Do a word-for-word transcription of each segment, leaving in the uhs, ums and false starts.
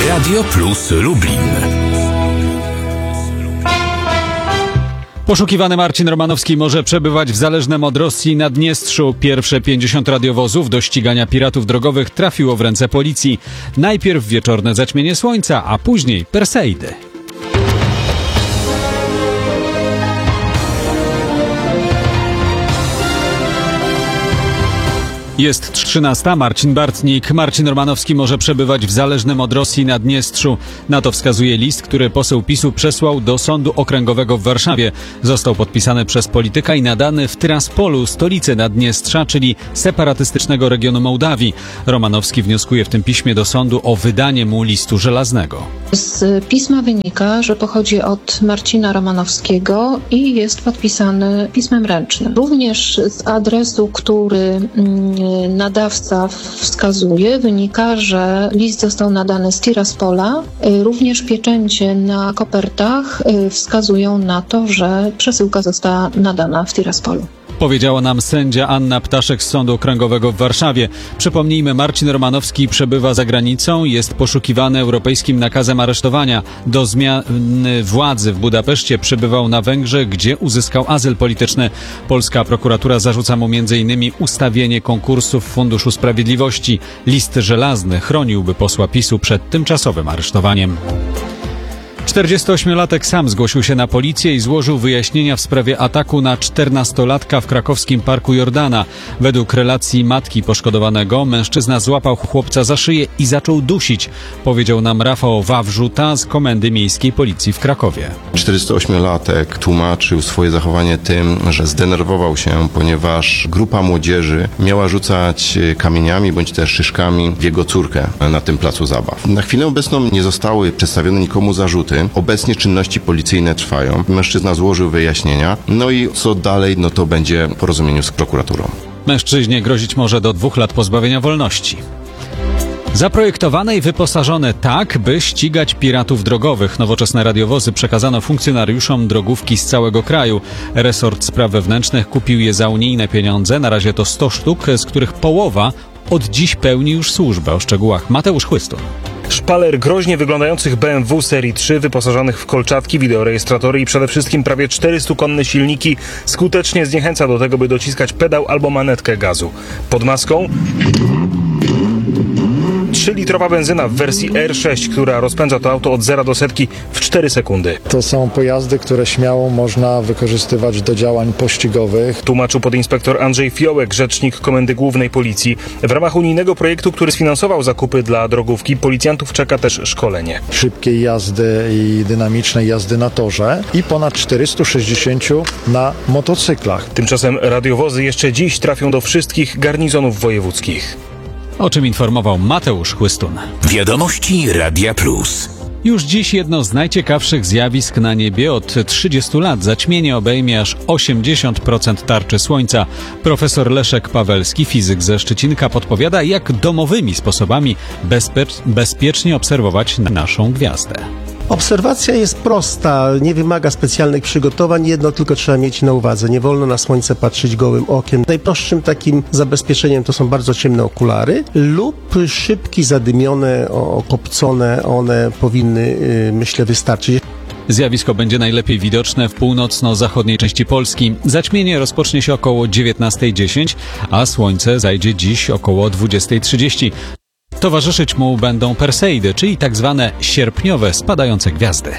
Radio Plus Lublin. Poszukiwany Marcin Romanowski może przebywać w zależnym od Rosji Naddniestrzu. Pierwsze pięćdziesiąt radiowozów do ścigania piratów drogowych trafiło w ręce policji. Najpierw wieczorne zaćmienie słońca, a później Perseidy. Jest trzynasta. Marcin Bartnik. Marcin Romanowski może przebywać w zależnym od Rosji Naddniestrzu. Na to wskazuje list, który poseł PiSu przesłał do Sądu Okręgowego w Warszawie. Został podpisany przez polityka i nadany w Tyraspolu, stolicy Naddniestrza, czyli separatystycznego regionu Mołdawii. Romanowski wnioskuje w tym piśmie do sądu o wydanie mu listu żelaznego. Z pisma wynika, że pochodzi od Marcina Romanowskiego i jest podpisany pismem ręcznym. Również z adresu, który nadawca wskazuje, wynika, że list został nadany z Tiraspola. Również pieczęcie na kopertach wskazują na to, że przesyłka została nadana w Tiraspolu. Powiedziała nam sędzia Anna Ptaszek z Sądu Okręgowego w Warszawie. Przypomnijmy, Marcin Romanowski przebywa za granicą, jest poszukiwany europejskim nakazem aresztowania. Do zmiany władzy w Budapeszcie przybywał na Węgrzech, gdzie uzyskał azyl polityczny. Polska prokuratura zarzuca mu między innymi ustawienie konkursu w Funduszu Sprawiedliwości. List żelazny chroniłby posła PiSu przed tymczasowym aresztowaniem. czterdziestoośmiolatek sam zgłosił się na policję i złożył wyjaśnienia w sprawie ataku na czternastolatka w krakowskim Parku Jordana. Według relacji matki poszkodowanego mężczyzna złapał chłopca za szyję i zaczął dusić, powiedział nam Rafał Wawrzuta z Komendy Miejskiej Policji w Krakowie. czterdziestoośmiolatek tłumaczył swoje zachowanie tym, że zdenerwował się, ponieważ grupa młodzieży miała rzucać kamieniami bądź też szyszkami w jego córkę na tym placu zabaw. Na chwilę obecną nie zostały przedstawione nikomu zarzuty. Obecnie czynności policyjne trwają. Mężczyzna złożył wyjaśnienia. No i co dalej, no to będzie w porozumieniu z prokuraturą. Mężczyźnie grozić może do dwóch lat pozbawienia wolności. Zaprojektowane i wyposażone tak, by ścigać piratów drogowych. Nowoczesne radiowozy przekazano funkcjonariuszom drogówki z całego kraju. Resort Spraw Wewnętrznych kupił je za unijne pieniądze. Na razie to sto sztuk, z których połowa od dziś pełni już służbę. O szczegółach Mateusz Chłystun. Szpaler groźnie wyglądających B M W serii trzy, wyposażonych w kolczatki, wideorejestratory i przede wszystkim prawie czterystukonne silniki skutecznie zniechęca do tego, by dociskać pedał albo manetkę gazu. Pod maską trzylitrowa benzyna w wersji R sześć, która rozpędza to auto od zera do setki w cztery sekundy. To są pojazdy, które śmiało można wykorzystywać do działań pościgowych. Tłumaczył podinspektor Andrzej Fiołek, rzecznik Komendy Głównej Policji. W ramach unijnego projektu, który sfinansował zakupy dla drogówki, policjantów czeka też szkolenie. Szybkiej jazdy i dynamicznej jazdy na torze i ponad czterysta sześćdziesiąt na motocyklach. Tymczasem radiowozy jeszcze dziś trafią do wszystkich garnizonów wojewódzkich. O czym informował Mateusz Chłystun. Wiadomości Radia Plus. Już dziś jedno z najciekawszych zjawisk na niebie od trzydziestu lat. Zaćmienie obejmie aż osiemdziesiąt procent tarczy Słońca. Profesor Leszek Pawelski, fizyk ze Szczecinka, podpowiada, jak domowymi sposobami bezpie- bezpiecznie obserwować naszą gwiazdę. Obserwacja jest prosta, nie wymaga specjalnych przygotowań, jedno tylko trzeba mieć na uwadze. Nie wolno na Słońce patrzeć gołym okiem. Najprostszym takim zabezpieczeniem to są bardzo ciemne okulary lub szybki, zadymione, okopcone, one powinny, myślę, wystarczyć. Zjawisko będzie najlepiej widoczne w północno-zachodniej części Polski. Zaćmienie rozpocznie się około dziewiętnasta dziesięć, a Słońce zajdzie dziś około dwudziesta trzydzieści. Towarzyszyć mu będą Perseidy, czyli tak zwane sierpniowe spadające gwiazdy.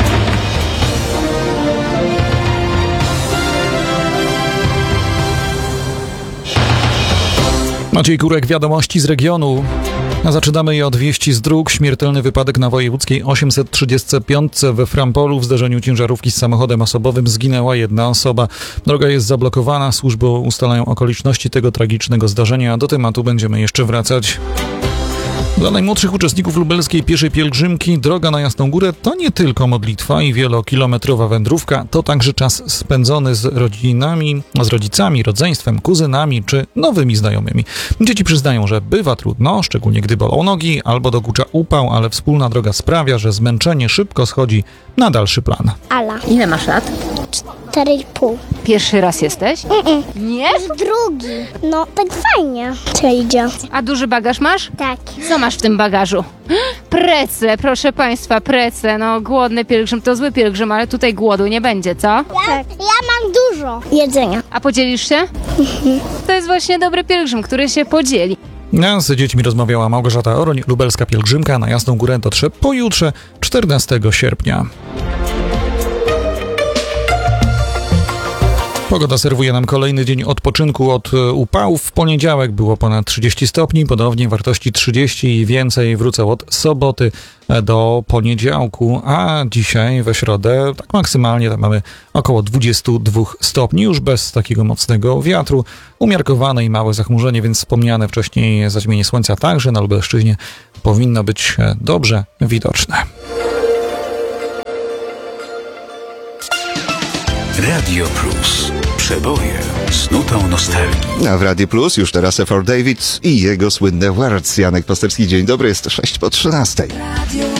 Maciej Kurek, wiadomości z regionu. Zaczynamy je od wieści z dróg. Śmiertelny wypadek na wojewódzkiej osiemset trzydziestej piątej we Frampolu. W zderzeniu ciężarówki z samochodem osobowym zginęła jedna osoba. Droga jest zablokowana. Służby ustalają okoliczności tego tragicznego zdarzenia. Do tematu będziemy jeszcze wracać. Dla najmłodszych uczestników lubelskiej pieszej pielgrzymki droga na Jasną Górę to nie tylko modlitwa i wielokilometrowa wędrówka, to także czas spędzony z rodzinami, z rodzicami, rodzeństwem, kuzynami czy nowymi znajomymi. Dzieci przyznają, że bywa trudno, szczególnie gdy bolą nogi albo dokucza upał, ale wspólna droga sprawia, że zmęczenie szybko schodzi na dalszy plan. Ala. Ile masz lat? cztery i pół. Pierwszy raz jesteś? Mm-mm. Nie? Drugi. No, tak fajnie się idzie. A duży bagaż masz? Tak. Co masz w tym bagażu? Precle, proszę państwa, precle. No, głodny pielgrzym to zły pielgrzym, ale tutaj głodu nie będzie, co? Tak. Ja mam dużo jedzenia. A podzielisz się? To jest właśnie dobry pielgrzym, który się podzieli. Ja z dziećmi rozmawiała Małgorzata Oroń, lubelska pielgrzymka. Na Jasną Górę dotrze pojutrze, czternastego sierpnia. Pogoda serwuje nam kolejny dzień odpoczynku od upałów. W poniedziałek było ponad trzydzieści stopni, ponownie wartości trzydzieści i więcej wrócą od soboty do poniedziałku, a dzisiaj we środę tak maksymalnie tam mamy około dwadzieścia dwa stopni, już bez takiego mocnego wiatru. Umiarkowane i małe zachmurzenie, więc wspomniane wcześniej zaćmienie słońca także na Lubelszczyźnie powinno być dobrze widoczne. Radio Plus. Przeboje z nutą nostalgii. A w Radio Plus już teraz F R David i jego słynne Words. Janek Pasterski, dzień dobry, jest sześć po trzynastej.